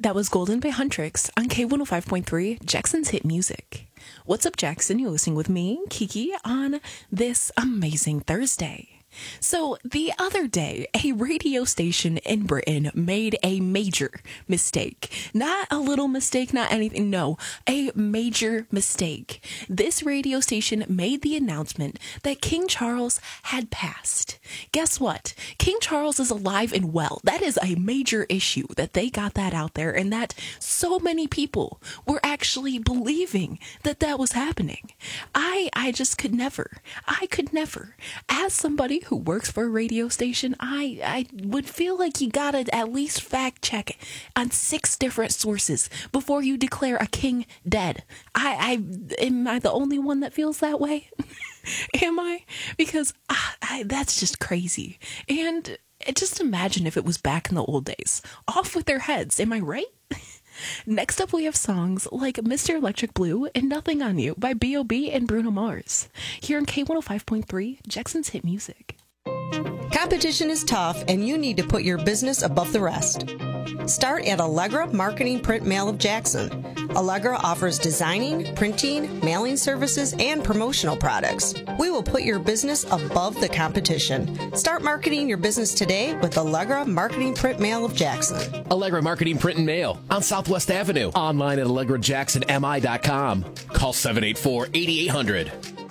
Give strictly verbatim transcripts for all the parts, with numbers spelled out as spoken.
That was Golden by Huntrix on K one oh five point three, Jackson's Hit Music. What's up, Jackson? You're listening with me, Kiki, on this amazing Thursday. So the other day, a radio station in Britain made a major mistake. Not a little mistake, not anything, no, a major mistake. This radio station made the announcement that King Charles had passed. Guess what? King Charles is alive and well. That is a major issue that they got that out there, and that so many people were actually believing that that was happening. I, I just could never, I could never, as somebody who works for a radio station, I, I would feel like you gotta at least fact check on six different sources before you declare a king dead. I, I am I the only one that feels that way? Am I? Because ah, I, that's just crazy. And just imagine if it was back in the old days. Off with their heads, am I right? Next up, we have songs like Mister Electric Blue and Nothing on You by B O B and Bruno Mars. Here on K one oh five point three, Jackson's Hit Music. Competition is tough, and you need to put your business above the rest. Start at Allegra Marketing Print Mail of Jackson. Allegra offers designing, printing, mailing services, and promotional products. We will put your business above the competition. Start marketing your business today with Allegra Marketing Print Mail of Jackson. Allegra Marketing Print and Mail on Southwest Avenue. Online at allegra jackson m i dot com. Call seven eight four, eight eight zero zero.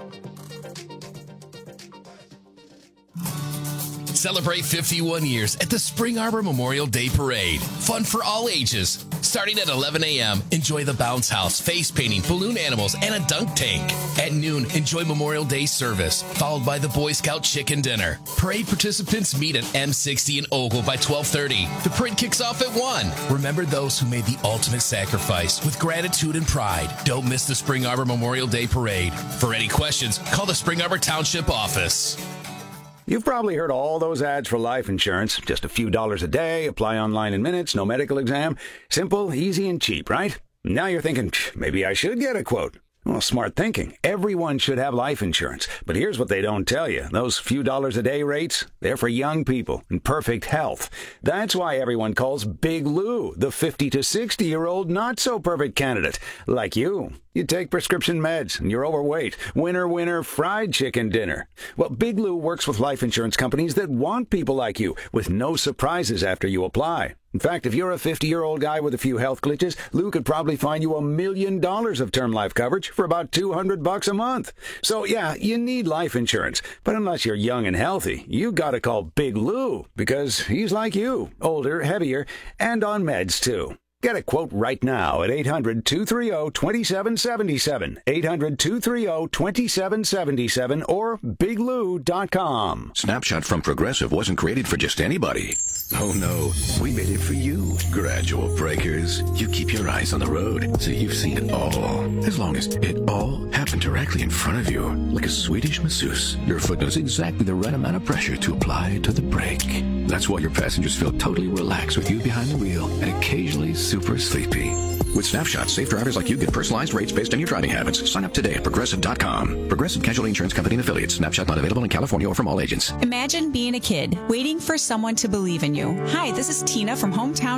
Celebrate fifty-one years at the Spring Arbor Memorial Day Parade. Fun for all ages. Starting at eleven a.m., enjoy the bounce house, face painting, balloon animals, and a dunk tank. At noon, enjoy Memorial Day service, followed by the Boy Scout chicken dinner. Parade participants meet at M sixty in Ogle by twelve thirty. The parade kicks off at one. Remember those who made the ultimate sacrifice with gratitude and pride. Don't miss the Spring Arbor Memorial Day Parade. For any questions, call the Spring Arbor Township office. You've probably heard all those ads for life insurance. Just a few dollars a day, apply online in minutes, no medical exam. Simple, easy, and cheap, right? Now you're thinking, maybe I should get a quote. Well, smart thinking. Everyone should have life insurance. But here's what they don't tell you. Those few dollars a day rates, they're for young people in perfect health. That's why everyone calls Big Lou the fifty to sixty-year-old not-so-perfect candidate. Like you. You take prescription meds and you're overweight. Winner, winner, fried chicken dinner. Well, Big Lou works with life insurance companies that want people like you with no surprises after you apply. In fact, if you're a fifty-year-old guy with a few health glitches, Lou could probably find you a million dollars of term life coverage for about two hundred bucks a month. So yeah, you need life insurance. But unless you're young and healthy, you gotta call Big Lou because he's like you, older, heavier, and on meds too. Get a quote right now at eight hundred, two three zero, two seven seven seven, eight hundred, two three zero, two seven seven seven, or big lou dot com. Snapshot from Progressive wasn't created for just anybody. Oh no, we made it for you. Gradual breakers. You keep your eyes on the road, so you've seen it all. As long as it all happened directly in front of you, like a Swedish masseuse, your foot knows exactly the right amount of pressure to apply to the brake. That's why your passengers feel totally relaxed with you behind the wheel and occasionally super sleepy. With Snapshot, safe drivers like you get personalized rates based on your driving habits. Sign up today at progressive dot com. Progressive Casualty Insurance Company and Affiliates. Snapshot not available in California or from all agents. Imagine being a kid, waiting for someone to believe in you. Hi, this is Tina from Hometown